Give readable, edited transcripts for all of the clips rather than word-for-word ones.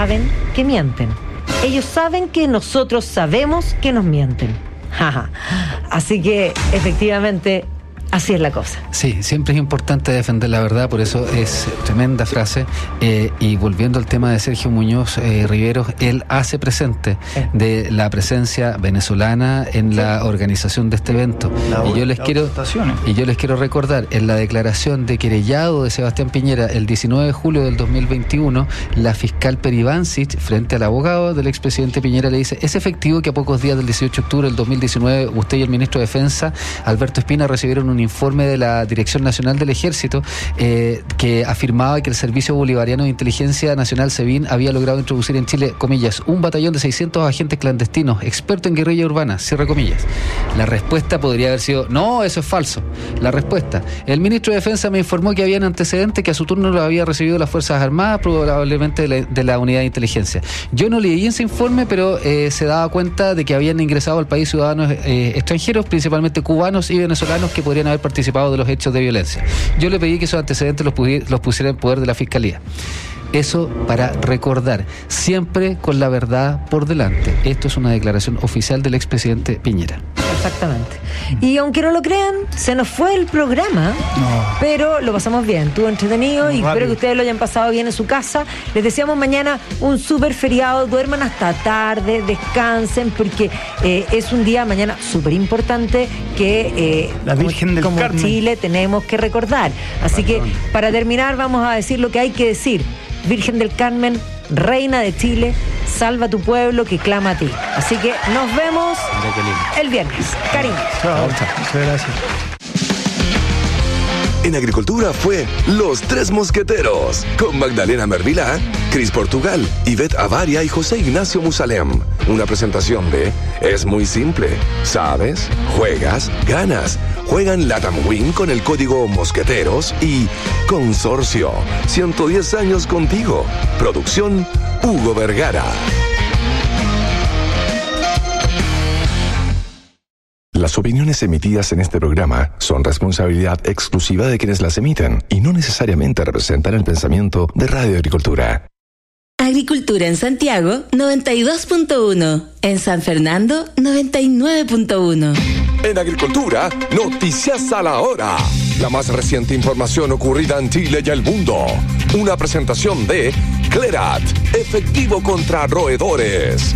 saben que mienten. Ellos saben que nosotros sabemos que nos mienten. Así que, efectivamente, así es la cosa. Sí, siempre es importante defender la verdad, por eso es tremenda frase. Y volviendo al tema de Sergio Muñoz Riveros, él hace presente de la presencia venezolana en la organización de este evento. Y yo les quiero recordar, en la declaración de querellado de Sebastián Piñera el 19 de julio del 2021, la fiscal Peribancic, frente al abogado del expresidente Piñera, le dice: es efectivo que a pocos días del 18 de octubre del 2019 usted y el ministro de Defensa, Alberto Espina, recibieron un informe de la Dirección Nacional del Ejército que afirmaba que el Servicio Bolivariano de Inteligencia Nacional, SEBIN, había logrado introducir en Chile, comillas, un batallón de 600 agentes clandestinos, expertos en guerrilla urbana, cierre comillas. La respuesta podría haber sido: no, eso es falso. La respuesta: el ministro de Defensa me informó que habían antecedentes que a su turno lo había recibido las Fuerzas Armadas, probablemente de la Unidad de Inteligencia. Yo no leí ese informe, pero se daba cuenta de que habían ingresado al país ciudadanos extranjeros, principalmente cubanos y venezolanos, que podrían haber participado de los hechos de violencia. Yo le pedí que esos antecedentes los pusiera en poder de la Fiscalía. Eso para recordar, siempre con la verdad por delante. Esto es una declaración oficial del expresidente Piñera. Exactamente. Y aunque no lo crean, se nos fue el programa, pero lo pasamos bien, estuvo entretenido y espero que ustedes lo hayan pasado bien en su casa. Les deseamos mañana un súper feriado, duerman hasta tarde, descansen, porque es un día mañana súper importante que la Virgen del como Carmen. Chile tenemos que recordar. Así que para terminar vamos a decir lo que hay que decir. Virgen del Carmen, Reina de Chile, salva tu pueblo que clama a ti. Así que nos vemos el viernes. Cariño. Chao. Muchas gracias. En Agricultura fue Los Tres Mosqueteros, con Magdalena Mervilá, Cris Portugal, Ivette Avaria y José Ignacio Musalem. Una presentación de Es muy simple. ¿Sabes? Juegas, ganas. Juegan Latam Win con el código Mosqueteros y Consorcio. 110 años contigo. Producción Hugo Vergara. Las opiniones emitidas en este programa son responsabilidad exclusiva de quienes las emiten y no necesariamente representan el pensamiento de Radio Agricultura. Agricultura en Santiago, 92.1. En San Fernando, 99.1. En Agricultura, noticias a la hora. La más reciente información ocurrida en Chile y el mundo. Una presentación de Clerat, efectivo contra roedores.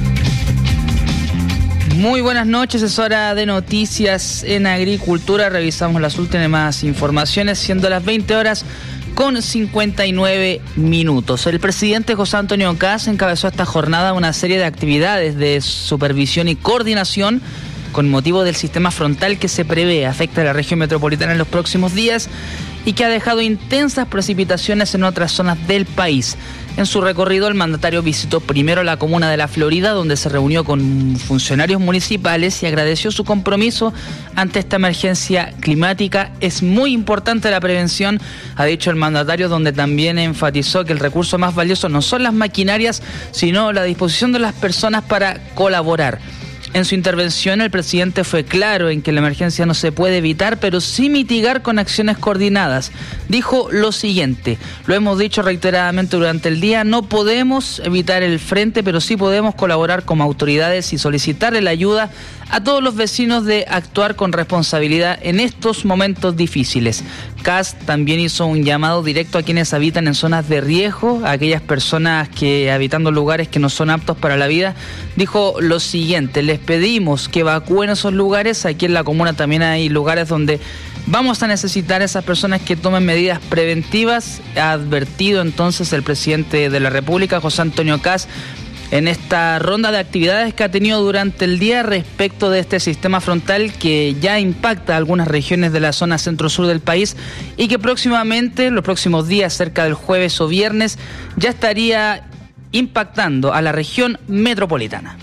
Muy buenas noches, es hora de noticias en Agricultura. Revisamos las últimas informaciones, siendo las 20 horas con 59 minutos. El presidente José Antonio Kast encabezó esta jornada una serie de actividades de supervisión y coordinación con motivo del sistema frontal que se prevé afecta a la región metropolitana en los próximos días y que ha dejado intensas precipitaciones en otras zonas del país. En su recorrido, el mandatario visitó primero la comuna de La Florida, donde se reunió con funcionarios municipales y agradeció su compromiso ante esta emergencia climática. Es muy importante la prevención, ha dicho el mandatario, donde también enfatizó que el recurso más valioso no son las maquinarias, sino la disposición de las personas para colaborar. En su intervención, el presidente fue claro en que la emergencia no se puede evitar, pero sí mitigar con acciones coordinadas. Dijo lo siguiente: lo hemos dicho reiteradamente durante el día, no podemos evitar el frente, pero sí podemos colaborar como autoridades y solicitarle la ayuda a todos los vecinos de actuar con responsabilidad en estos momentos difíciles. Kast también hizo un llamado directo a quienes habitan en zonas de riesgo, a aquellas personas que habitando lugares que no son aptos para la vida. Dijo lo siguiente: les pedimos que evacúen esos lugares. Aquí en la comuna también hay lugares donde vamos a necesitar a esas personas que tomen medidas preventivas. Ha advertido entonces el presidente de la República, José Antonio Kast, en esta ronda de actividades que ha tenido durante el día respecto de este sistema frontal que ya impacta a algunas regiones de la zona centro-sur del país y que próximamente, los próximos días, cerca del jueves o viernes, ya estaría impactando a la región metropolitana.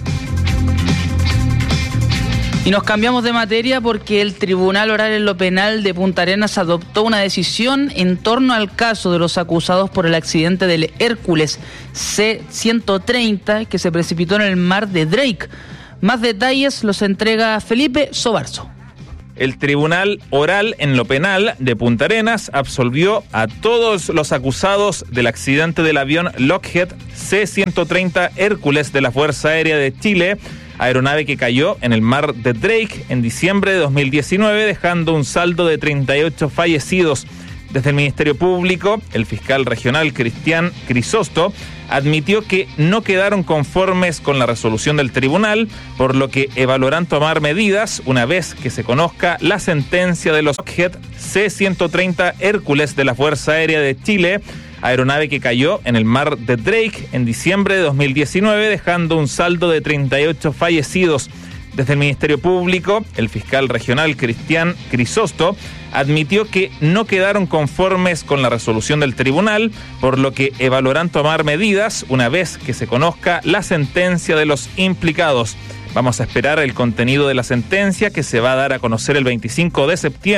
Y nos cambiamos de materia porque el Tribunal Oral en lo Penal de Punta Arenas adoptó una decisión en torno al caso de los acusados por el accidente del Hércules C-130 que se precipitó en el mar de Drake. Más detalles los entrega Felipe Sobarzo. El Tribunal Oral en lo Penal de Punta Arenas absolvió a todos los acusados del accidente del avión Lockheed C-130 Hércules de la Fuerza Aérea de Chile, aeronave que cayó en el mar de Drake en diciembre de 2019, dejando un saldo de 38 fallecidos. Desde el Ministerio Público, el fiscal regional Cristian Crisosto admitió que no quedaron conformes con la resolución del tribunal, por lo que evaluarán tomar medidas una vez que se conozca la sentencia de los Lockheed C-130 Hércules de la Fuerza Aérea de Chile, aeronave que cayó en el mar de Drake en diciembre de 2019, dejando un saldo de 38 fallecidos. Desde el Ministerio Público, el fiscal regional Cristian Crisosto admitió que no quedaron conformes con la resolución del tribunal, por lo que evaluarán tomar medidas una vez que se conozca la sentencia de los implicados. Vamos a esperar el contenido de la sentencia, que se va a dar a conocer el 25 de septiembre.